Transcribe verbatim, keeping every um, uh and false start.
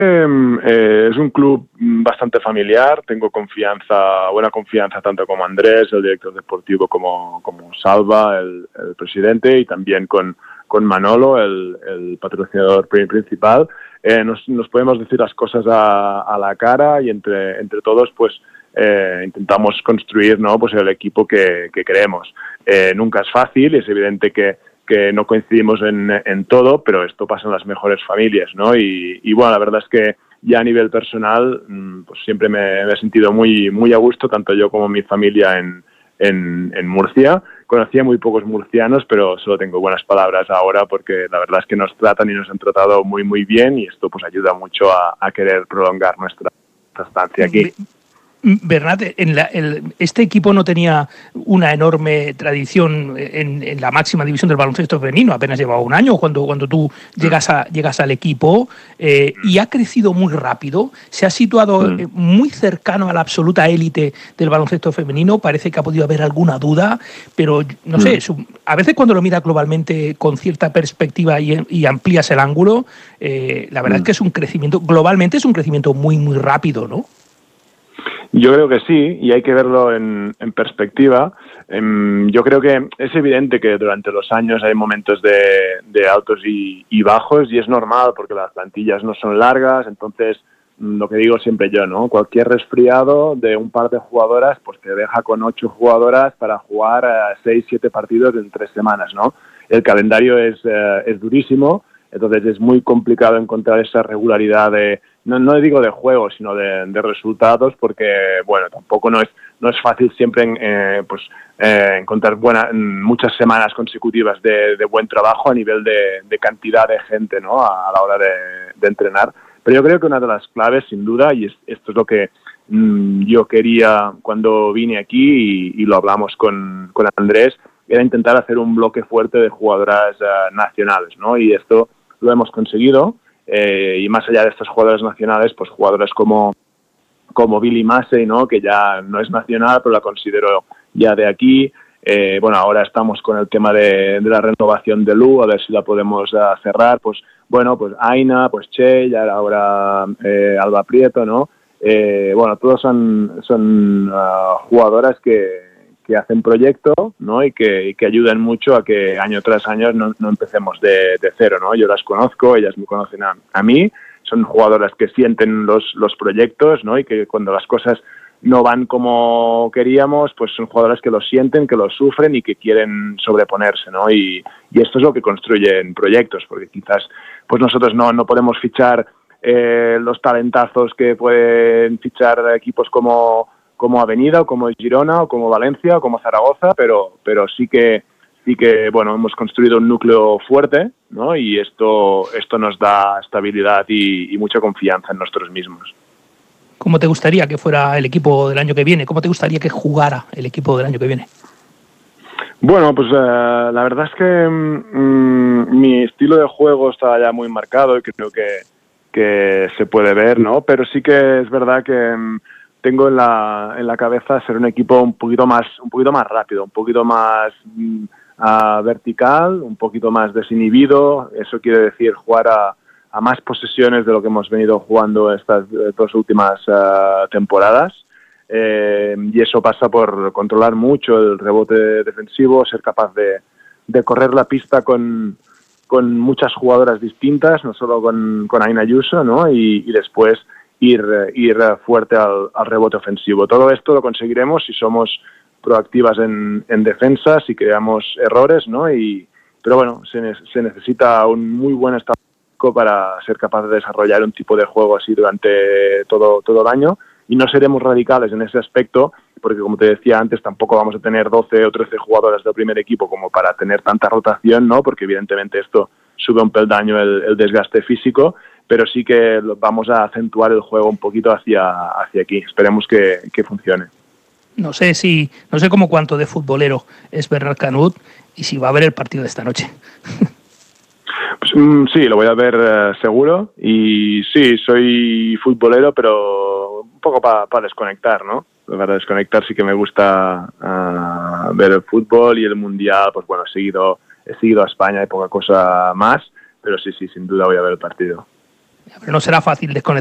Eh, es un club bastante familiar, tengo confianza, buena confianza tanto con Andrés, el director deportivo, como, como Salva, el, el presidente, y también con, con Manolo, el, el patrocinador principal. Eh, nos, nos podemos decir las cosas a, a la cara y entre, entre todos pues eh, intentamos construir, ¿no?, pues el equipo que, que queremos. Eh, nunca es fácil, es evidente que que no coincidimos en, en todo, pero esto pasa en las mejores familias, ¿no? Y, y bueno, la verdad es que ya a nivel personal, pues siempre me, me he sentido muy, muy a gusto, tanto yo como mi familia en, en, en Murcia. Conocía muy pocos murcianos, pero solo tengo buenas palabras ahora porque la verdad es que nos tratan y nos han tratado muy, muy bien, y esto pues ayuda mucho a, a querer prolongar nuestra, nuestra estancia aquí. Bernat, en la, el, este equipo no tenía una enorme tradición en, en la máxima división del baloncesto femenino, apenas llevaba un año cuando, cuando tú llegas, a, llegas al equipo, eh, y ha crecido muy rápido, se ha situado eh, muy cercano a la absoluta élite del baloncesto femenino. Parece que ha podido haber alguna duda, pero no sé, su, a veces cuando lo miras globalmente con cierta perspectiva y, y amplías el ángulo, eh, la verdad es que es un crecimiento, globalmente es un crecimiento muy, muy rápido, ¿no? Yo creo que sí, y hay que verlo en, en perspectiva. Um, yo creo que es evidente que durante los años hay momentos de, de altos y, y bajos, y es normal porque las plantillas no son largas. Entonces, lo que digo siempre yo, ¿no? Cualquier resfriado de un par de jugadoras pues te deja con ocho jugadoras para jugar a seis, siete partidos en tres semanas, ¿no? El calendario es, eh, es durísimo, entonces es muy complicado encontrar esa regularidad de... No, no digo de juego, sino de, de resultados, porque, bueno, tampoco no es no es fácil siempre eh, pues eh, encontrar buena, muchas semanas consecutivas de, de buen trabajo a nivel de, de cantidad de gente, ¿no?, a, a la hora de, de entrenar. Pero yo creo que una de las claves, sin duda, y es, esto es lo que mmm, yo quería cuando vine aquí, y, y lo hablamos con, con Andrés, era intentar hacer un bloque fuerte de jugadoras uh, nacionales, ¿no? Y esto lo hemos conseguido. Eh, y más allá de estos jugadores nacionales, pues jugadores como, como Billy Massey, ¿no?, que ya no es nacional, pero la considero ya de aquí. Eh, bueno, ahora estamos con el tema de, de la renovación de Lu, a ver si la podemos uh, cerrar. Pues bueno, pues Aina, pues Che, y ahora eh, Alba Prieto, ¿no? Eh, bueno, todos son, son uh, jugadoras que que hacen proyecto, ¿no?, y que, y que ayudan mucho a que año tras año no, no empecemos de, de cero, ¿no? Yo las conozco, ellas me conocen a, a mí, son jugadoras que sienten los, los proyectos, ¿no?, y que cuando las cosas no van como queríamos, pues son jugadoras que lo sienten, que lo sufren y que quieren sobreponerse, ¿no? Y, y esto es lo que construyen proyectos, porque quizás pues nosotros no, no podemos fichar eh, los talentazos que pueden fichar equipos como como Avenida, o como Girona, o como Valencia, o como Zaragoza, pero pero sí que sí que bueno, hemos construido un núcleo fuerte, ¿no? Y esto esto nos da estabilidad y, y mucha confianza en nosotros mismos. ¿Cómo te gustaría que fuera el equipo del año que viene? ¿Cómo te gustaría que jugara el equipo del año que viene? Bueno, pues uh, la verdad es que um, mi estilo de juego está ya muy marcado y creo que, que se puede ver, ¿no? Pero sí que es verdad que um, tengo en la, en la cabeza ser un equipo un poquito más, un poquito más rápido, un poquito más uh, vertical, un poquito más desinhibido. Eso quiere decir jugar a, a más posesiones de lo que hemos venido jugando estas dos últimas uh, temporadas. Eh, y eso pasa por controlar mucho el rebote defensivo, ser capaz de, de correr la pista con, con muchas jugadoras distintas, no solo con, con Aina Ayuso, ¿no? Y, y después Ir, ir fuerte al, al rebote ofensivo. Todo esto lo conseguiremos si somos proactivas en, en defensa, si creamos errores, ¿no? Y, pero bueno, se, ne- se necesita un muy buen estado para ser capaz de desarrollar un tipo de juego así durante todo, todo el año, y no seremos radicales en ese aspecto, porque como te decía antes, tampoco vamos a tener doce o trece jugadoras del primer equipo como para tener tanta rotación, ¿no? Porque evidentemente esto sube un peldaño el, el desgaste físico, pero sí que vamos a acentuar el juego un poquito hacia, hacia aquí. Esperemos que, que funcione. No sé si, no sé cómo cuánto de futbolero es Bernat Canut y si va a ver el partido de esta noche. Pues, mm, sí, lo voy a ver uh, seguro, y sí, soy futbolero, pero un poco para pa desconectar, ¿no? Para desconectar sí que me gusta uh, ver el fútbol y el mundial. Pues bueno, he seguido, he seguido a España y poca cosa más, pero sí, sí, sin duda voy a ver el partido. Pero no será fácil desconectar